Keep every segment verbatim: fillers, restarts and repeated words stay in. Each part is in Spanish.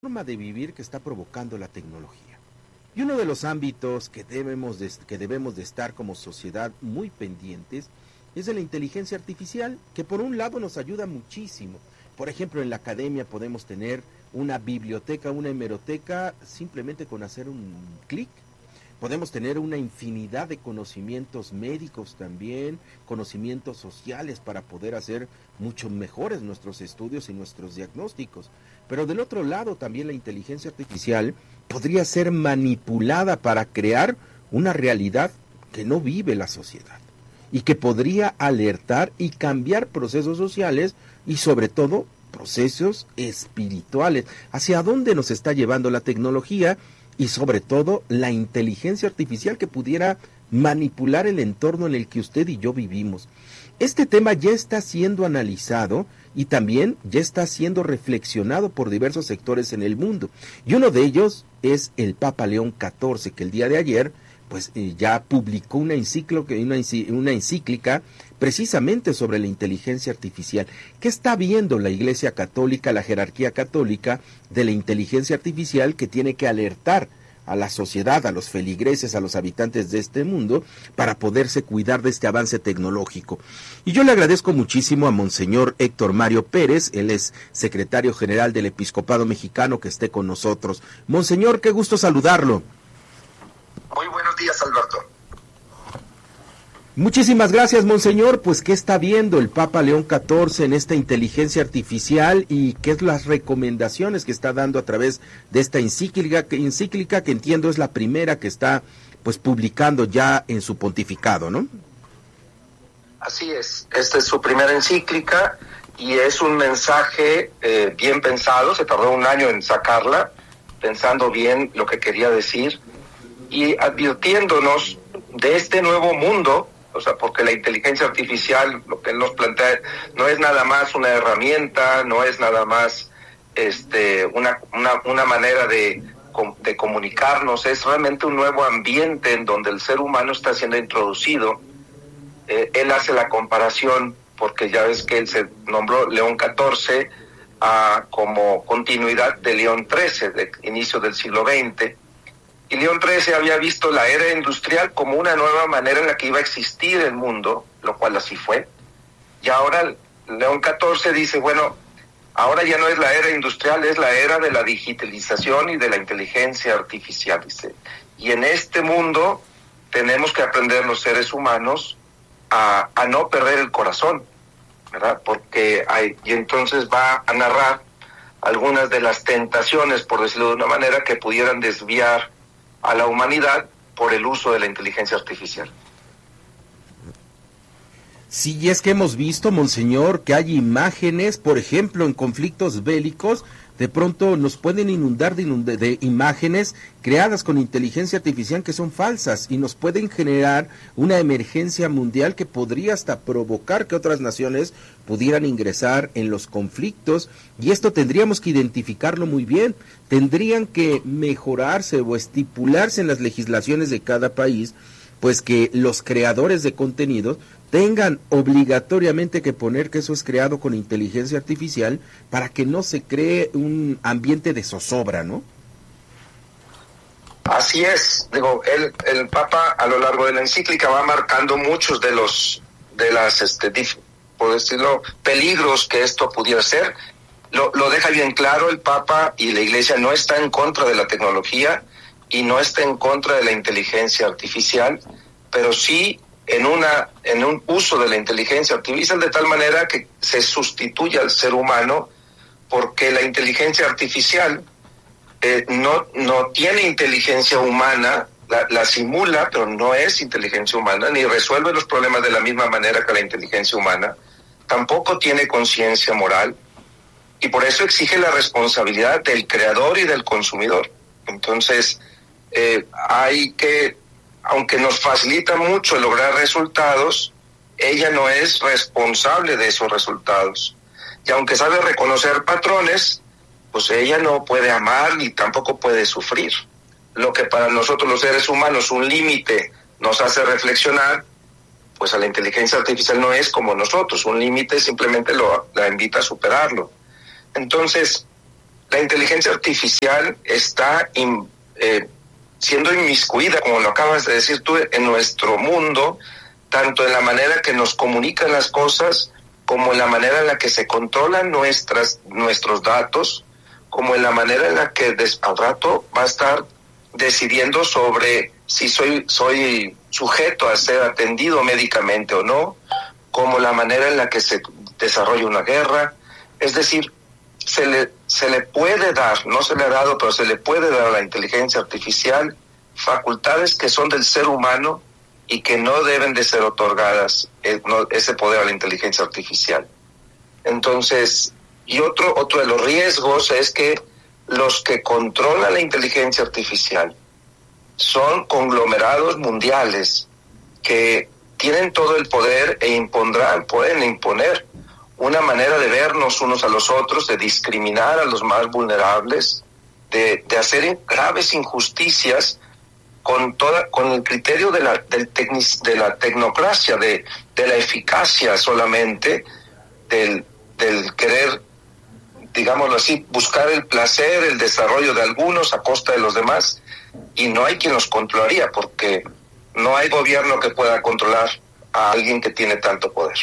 forma de vivir que está provocando la tecnología. Y uno de los ámbitos que debemos de, que debemos de estar como sociedad muy pendientes es de la inteligencia artificial, que por un lado nos ayuda muchísimo. Por ejemplo, en la academia podemos tener una biblioteca, una hemeroteca, simplemente con hacer un clic. Podemos tener una infinidad de conocimientos médicos también, conocimientos sociales para poder hacer mucho mejores nuestros estudios y nuestros diagnósticos. Pero del otro lado también la inteligencia artificial podría ser manipulada para crear una realidad que no vive la sociedad y que podría alertar y cambiar procesos sociales y sobre todo procesos espirituales. ¿Hacia dónde nos está llevando la tecnología? Y sobre todo la inteligencia artificial que pudiera manipular el entorno en el que usted y yo vivimos. Este tema ya está siendo analizado y también ya está siendo reflexionado por diversos sectores en el mundo. Y uno de ellos es el Papa León catorce, que el día de ayer pues eh, ya publicó una encíclica, una, una encíclica precisamente sobre la inteligencia artificial. ¿Qué está viendo la Iglesia Católica, la jerarquía católica de la inteligencia artificial que tiene que alertar a la sociedad, a los feligreses, a los habitantes de este mundo, para poderse cuidar de este avance tecnológico? Y yo le agradezco muchísimo a Monseñor Héctor Mario Pérez, él es secretario general del Episcopado Mexicano, que esté con nosotros. Monseñor, qué gusto saludarlo. Muy buenos días, Alberto. Muchísimas gracias, Monseñor. Pues, ¿qué está viendo el Papa León catorce en esta inteligencia artificial y qué es las recomendaciones que está dando a través de esta encíclica, que, encíclica que entiendo es la primera que está pues publicando ya en su pontificado, ¿no? Así es. Esta es su primera encíclica y es un mensaje eh, bien pensado. Se tardó un año en sacarla, pensando bien lo que quería decir y advirtiéndonos de este nuevo mundo. O sea, porque la inteligencia artificial, lo que él nos plantea, no es nada más una herramienta, no es nada más este una una, una manera de, de comunicarnos, es realmente un nuevo ambiente en donde el ser humano está siendo introducido. Eh, él hace la comparación, porque ya ves que él se nombró León catorce a, como continuidad de León trece, de inicio del siglo veinte. Y León trece había visto la era industrial como una nueva manera en la que iba a existir el mundo, lo cual así fue. Y ahora León catorce dice, bueno, ahora ya no es la era industrial, es la era de la digitalización y de la inteligencia artificial, dice. Y en este mundo tenemos que aprender los seres humanos a, a no perder el corazón, ¿verdad? Porque hay, y entonces va a narrar algunas de las tentaciones, por decirlo de una manera, que pudieran desviar a la humanidad por el uso de la inteligencia artificial. Sí, y es que hemos visto, Monseñor, que hay imágenes, por ejemplo, en conflictos bélicos, de pronto nos pueden inundar de, inund- de imágenes creadas con inteligencia artificial que son falsas y nos pueden generar una emergencia mundial que podría hasta provocar que otras naciones pudieran ingresar en los conflictos, y esto tendríamos que identificarlo muy bien. Tendrían que mejorarse o estipularse en las legislaciones de cada país, pues que los creadores de contenidos tengan obligatoriamente que poner que eso es creado con inteligencia artificial para que no se cree un ambiente de zozobra, ¿no? Así es. Digo, el, el Papa a lo largo de la encíclica va marcando muchos de los, de las, este, dif, por decirlo, peligros que esto pudiera ser. Lo, lo deja bien claro el Papa, y la Iglesia no está en contra de la tecnología y no está en contra de la inteligencia artificial, pero sí en una en un uso de la inteligencia artificial de tal manera que se sustituya al ser humano, porque la inteligencia artificial eh, no no tiene inteligencia humana, la, la simula, pero no es inteligencia humana, ni resuelve los problemas de la misma manera que la inteligencia humana, tampoco tiene conciencia moral, y por eso exige la responsabilidad del creador y del consumidor. Entonces, eh, hay que, aunque nos facilita mucho lograr resultados, ella no es responsable de esos resultados. Y aunque sabe reconocer patrones, pues ella no puede amar ni tampoco puede sufrir. Lo que para nosotros los seres humanos un límite nos hace reflexionar, pues a la inteligencia artificial no es como nosotros. Un límite simplemente lo, la invita a superarlo. Entonces, la inteligencia artificial está in, eh, siendo inmiscuida, como lo acabas de decir tú, en nuestro mundo, tanto en la manera que nos comunican las cosas, como en la manera en la que se controlan nuestras, nuestros datos, como en la manera en la que des, al rato va a estar decidiendo sobre si soy, soy sujeto a ser atendido médicamente o no, como la manera en la que se desarrolla una guerra. Es decir, se le, se le puede dar, no se le ha dado, pero se le puede dar a la inteligencia artificial facultades que son del ser humano y que no deben de ser otorgadas eh, no, ese poder a la inteligencia artificial. Entonces, y otro, otro de los riesgos es que los que controlan la inteligencia artificial son conglomerados mundiales que tienen todo el poder e impondrán, pueden imponer una manera de vernos unos a los otros, de discriminar a los más vulnerables, de, de hacer graves injusticias con toda con el criterio de la del tecnic, de la tecnocracia, de, de la eficacia solamente, del, del querer, digámoslo así, buscar el placer, el desarrollo de algunos a costa de los demás, y no hay quien los controlaría, porque no hay gobierno que pueda controlar a alguien que tiene tanto poder.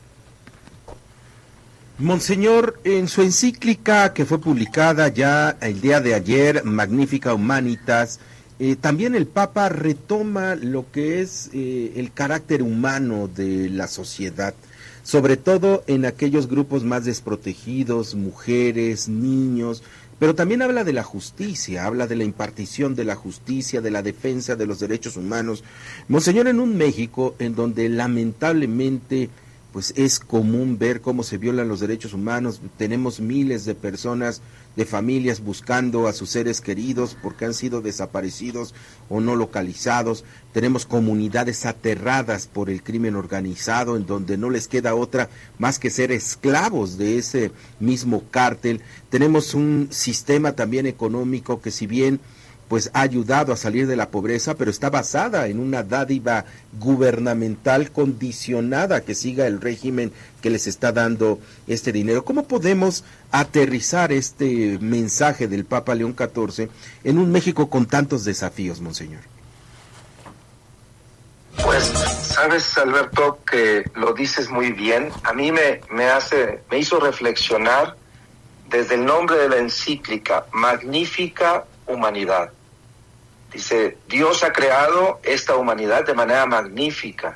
Monseñor, en su encíclica que fue publicada ya el día de ayer, Magnificat Humanitas, eh, también el Papa retoma lo que es eh, el carácter humano de la sociedad, sobre todo en aquellos grupos más desprotegidos, mujeres, niños, pero también habla de la justicia, habla de la impartición de la justicia, de la defensa de los derechos humanos. Monseñor, en un México en donde lamentablemente pues es común ver cómo se violan los derechos humanos, tenemos miles de personas, de familias buscando a sus seres queridos porque han sido desaparecidos o no localizados, tenemos comunidades aterradas por el crimen organizado en donde no les queda otra más que ser esclavos de ese mismo cártel, tenemos un sistema también económico que si bien pues ha ayudado a salir de la pobreza, pero está basada en una dádiva gubernamental condicionada que siga el régimen que les está dando este dinero. ¿Cómo podemos aterrizar este mensaje del Papa León catorce en un México con tantos desafíos, Monseñor? Pues, sabes, Alberto, que lo dices muy bien. A mí me, me hace, me hizo reflexionar desde el nombre de la encíclica, Magnificat Humanidad. Dice, Dios ha creado esta humanidad de manera magnífica.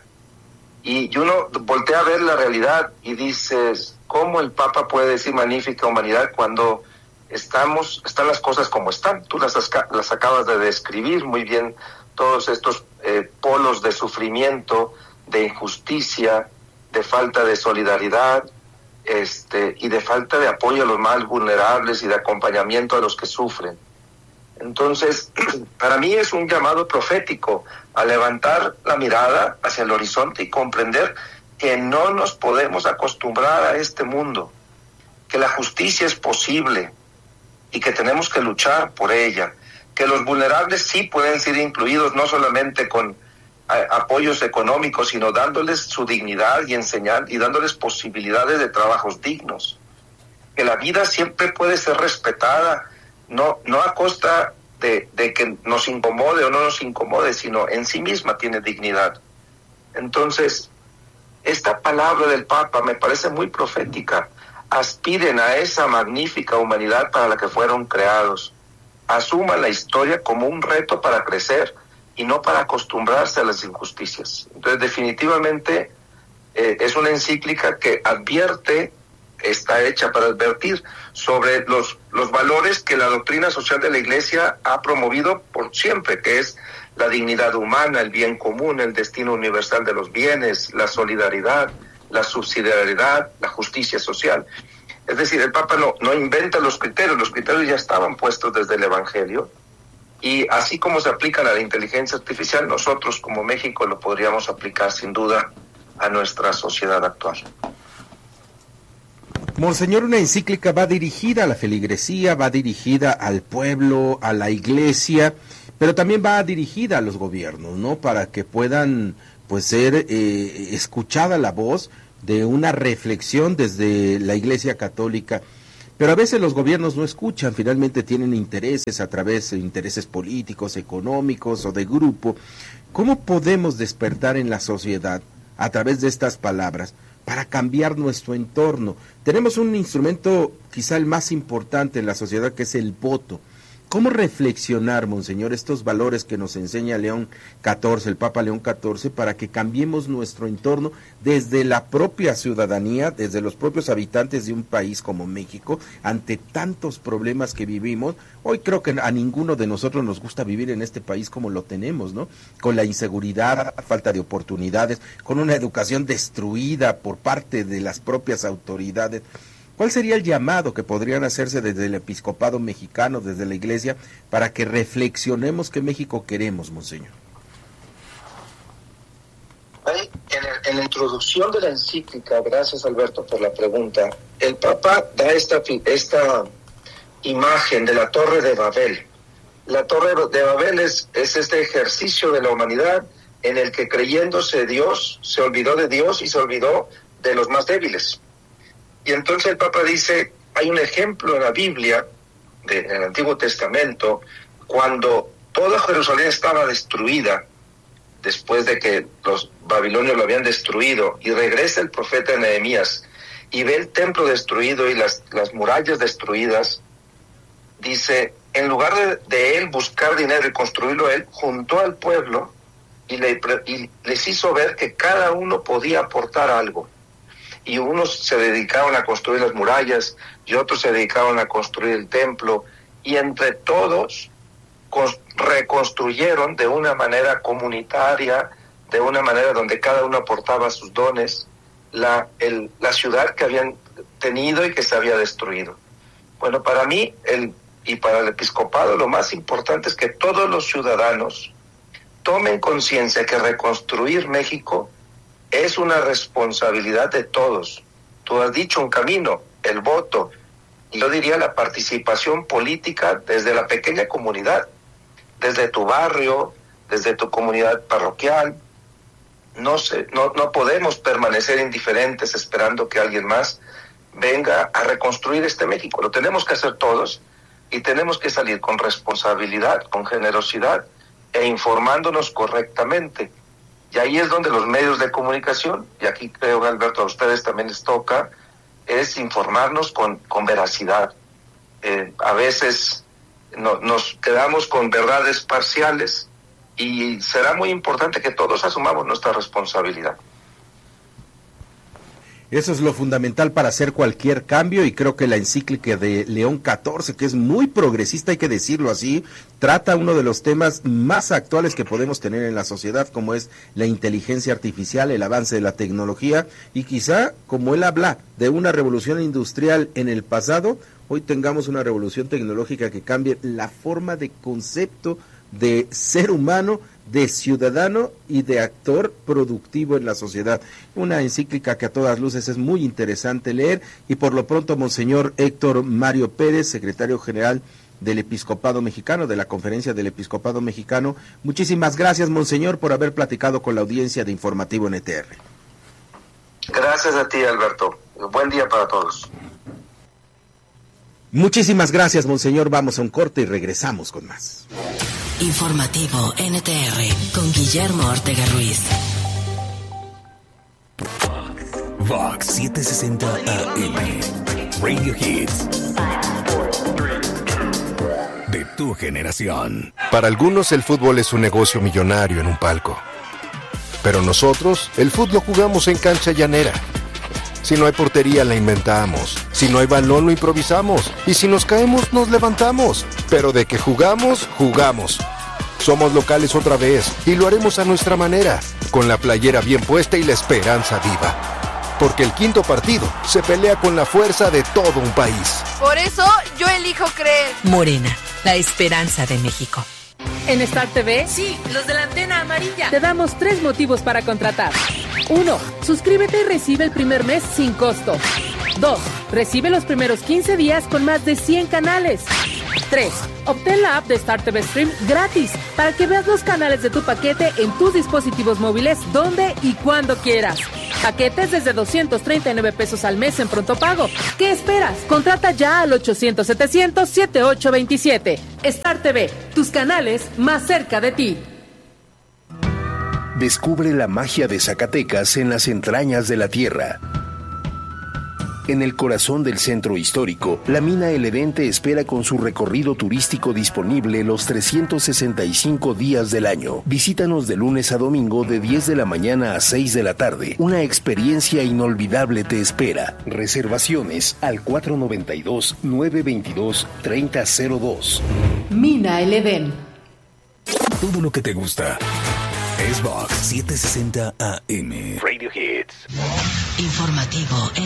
Y uno voltea a ver la realidad y dices, ¿cómo el Papa puede decir magnífica humanidad cuando estamos, están las cosas como están? Tú las, las acabas de describir muy bien, todos estos eh, polos de sufrimiento, de injusticia, de falta de solidaridad, este, y de falta de apoyo a los más vulnerables y de acompañamiento a los que sufren. Entonces, para mí es un llamado profético a levantar la mirada hacia el horizonte y comprender que no nos podemos acostumbrar a este mundo, que la justicia es posible y que tenemos que luchar por ella, que los vulnerables sí pueden ser incluidos no solamente con a, apoyos económicos, sino dándoles su dignidad y enseñar y dándoles posibilidades de trabajos dignos, que la vida siempre puede ser respetada, no no a costa de, de que nos incomode o no nos incomode, sino en sí misma tiene dignidad. Entonces, esta palabra del Papa me parece muy profética. Aspiren a esa magnífica humanidad para la que fueron creados. Asuman la historia como un reto para crecer y no para acostumbrarse a las injusticias. Entonces, definitivamente, eh, es una encíclica que advierte, está hecha para advertir sobre los, los valores que la doctrina social de la Iglesia ha promovido por siempre, que es la dignidad humana, el bien común, el destino universal de los bienes, la solidaridad, la subsidiariedad, la justicia social. Es decir, el Papa no, no inventa los criterios, los criterios ya estaban puestos desde el Evangelio, y así como se aplican a la inteligencia artificial, nosotros como México lo podríamos aplicar sin duda a nuestra sociedad actual. Monseñor, una encíclica va dirigida a la feligresía, va dirigida al pueblo, a la iglesia, pero también va dirigida a los gobiernos, ¿no? Para que puedan, pues, ser eh, escuchada la voz de una reflexión desde la Iglesia Católica. Pero a veces los gobiernos no escuchan, finalmente tienen intereses a través de intereses políticos, económicos o de grupo. ¿Cómo podemos despertar en la sociedad a través de estas palabras para cambiar nuestro entorno? Tenemos un instrumento quizá el más importante en la sociedad, que es el voto. ¿Cómo reflexionar, monseñor, estos valores que nos enseña León catorce, el Papa León catorce, para que cambiemos nuestro entorno desde la propia ciudadanía, desde los propios habitantes de un país como México, ante tantos problemas que vivimos? Hoy creo que a ninguno de nosotros nos gusta vivir en este país como lo tenemos, ¿no? Con la inseguridad, falta de oportunidades, con una educación destruida por parte de las propias autoridades. ¿Cuál sería el llamado que podrían hacerse desde el episcopado mexicano, desde la iglesia, para que reflexionemos qué México queremos, monseñor? En, el, en la introducción de la encíclica, gracias Alberto por la pregunta, el Papa da esta, esta imagen de la Torre de Babel. La Torre de Babel es, es este ejercicio de la humanidad en el que, creyéndose Dios, se olvidó de Dios y se olvidó de los más débiles. Y entonces el Papa dice, hay un ejemplo en la Biblia, de, en el Antiguo Testamento, cuando toda Jerusalén estaba destruida, después de que los babilonios lo habían destruido, y regresa el profeta Nehemías, y ve el templo destruido y las, las murallas destruidas, dice, en lugar de, de él buscar dinero y construirlo él, juntó al pueblo y, le, y les hizo ver que cada uno podía aportar algo. Y unos se dedicaron a construir las murallas y otros se dedicaron a construir el templo, y entre todos reconstruyeron de una manera comunitaria, de una manera donde cada uno aportaba sus dones, la, el, la ciudad que habían tenido y que se había destruido. Bueno, para mí el, y para el episcopado lo más importante es que todos los ciudadanos tomen conciencia que reconstruir México es una responsabilidad de todos. Tú has dicho un camino, el voto, y yo diría la participación política desde la pequeña comunidad, desde tu barrio, desde tu comunidad parroquial. No sé, no, no podemos permanecer indiferentes esperando que alguien más venga a reconstruir este México. Lo tenemos que hacer todos y tenemos que salir con responsabilidad, con generosidad e informándonos correctamente. Y ahí es donde los medios de comunicación, y aquí creo, Alberto, a ustedes también les toca, es informarnos con, con veracidad. Eh, a veces no, nos quedamos con verdades parciales y será muy importante que todos asumamos nuestra responsabilidad. Eso es lo fundamental para hacer cualquier cambio, y creo que la encíclica de León catorce, que es muy progresista, hay que decirlo así, trata uno de los temas más actuales que podemos tener en la sociedad, como es la inteligencia artificial, el avance de la tecnología, y quizá, como él habla de una revolución industrial en el pasado, hoy tengamos una revolución tecnológica que cambie la forma de concepto de ser humano, de ciudadano y de actor productivo en la sociedad. Una encíclica que a todas luces es muy interesante leer, y por lo pronto, monseñor Héctor Mario Pérez, secretario general del Episcopado Mexicano, de la Conferencia del Episcopado Mexicano, muchísimas gracias, monseñor, por haber platicado con la audiencia de Informativo N T R. Gracias a ti, Alberto. Buen día para todos. Muchísimas gracias, monseñor. Vamos a un corte y regresamos con más. Informativo N T R con Guillermo Ortega Ruiz. Vox setecientos sesenta A M, Radio Hits de tu generación. Para algunos el fútbol es un negocio millonario en un palco, pero nosotros el fútbol jugamos en cancha llanera. Si no hay portería, la inventamos. Si no hay balón, lo improvisamos. Y si nos caemos, nos levantamos. Pero de que jugamos, jugamos. Somos locales otra vez y lo haremos a nuestra manera, con la playera bien puesta y la esperanza viva. Porque el quinto partido se pelea con la fuerza de todo un país. Por eso yo elijo creer. Morena, la esperanza de México. En Star T V, Sí, los de la antena amarilla. te damos tres motivos para contratar. Uno, suscríbete y recibe el primer mes sin costo. Dos, recibe los primeros quince días con más de cien canales. Tres, obtén la app de Star T V Stream gratis para que veas los canales de tu paquete en tus dispositivos móviles donde y cuando quieras. Paquetes desde doscientos treinta y nueve pesos al mes en pronto pago. ¿Qué esperas? Contrata ya al ochocientos setecientos setenta y ocho veintisiete. Star T V, tus canales más cerca de ti. Descubre la magia de Zacatecas en las entrañas de la tierra. En el corazón del centro histórico, la mina El Edén te espera con su recorrido turístico disponible los trescientos sesenta y cinco días del año. Visítanos de lunes a domingo de diez de la mañana a seis de la tarde. Una experiencia inolvidable te espera. Reservaciones al cuatro noventa y dos, nueve veintidós, treinta cero dos. Mina El Edén. Todo lo que te gusta es Vox setecientos sesenta A M. Radio Hits. Informativo